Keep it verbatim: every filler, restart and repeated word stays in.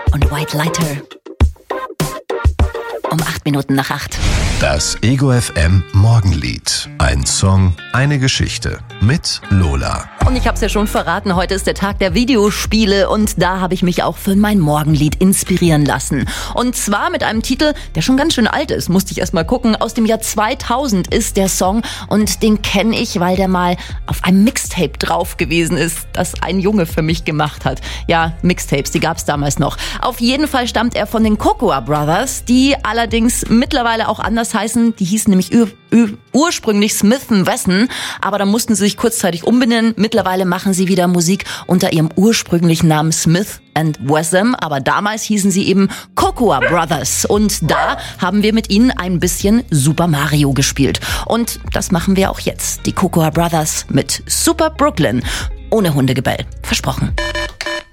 und White Lighter. Um acht Minuten nach acht. Das Ego F M Morgenlied. Ein Song, eine Geschichte. Mit Lola. Und ich habe es ja schon verraten, heute ist der Tag der Videospiele und da habe ich mich auch für mein Morgenlied inspirieren lassen. Und zwar mit einem Titel, der schon ganz schön alt ist, musste ich erst mal gucken. Aus dem Jahr zweitausend ist der Song und den kenne ich, weil der mal auf einem Mixtape drauf gewesen ist, das ein Junge für mich gemacht hat. Ja, Mixtapes, die gab es damals noch. Auf jeden Fall stammt er von den Cocoa Brothers, die allerdings mittlerweile auch anders heißen. Die hießen nämlich ur- ur- ursprünglich Smith and Wesson, aber da mussten sie sich kurzzeitig umbenennen. Mittlerweile machen sie wieder Musik unter ihrem ursprünglichen Namen Smith and Wesson, aber damals hießen sie eben Cocoa Brothers und da haben wir mit ihnen ein bisschen Super Mario gespielt. Und das machen wir auch jetzt. Die Cocoa Brothers mit Super Brooklyn. Ohne Hundegebell. Versprochen.